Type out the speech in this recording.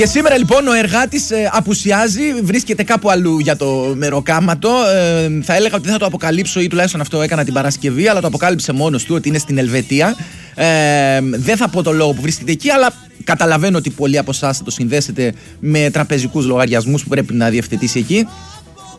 Και σήμερα λοιπόν ο εργάτης απουσιάζει, βρίσκεται κάπου αλλού για το μεροκάματο. Θα έλεγα ότι δεν θα το αποκαλύψω, ή τουλάχιστον αυτό έκανα την Παρασκευή, αλλά το αποκάλυψε μόνος του ότι είναι στην Ελβετία. Δεν θα πω το λόγο που βρίσκεται εκεί, αλλά καταλαβαίνω ότι πολλοί από εσάς θα το συνδέσετε με τραπεζικούς λογαριασμούς που πρέπει να διευθετήσει εκεί.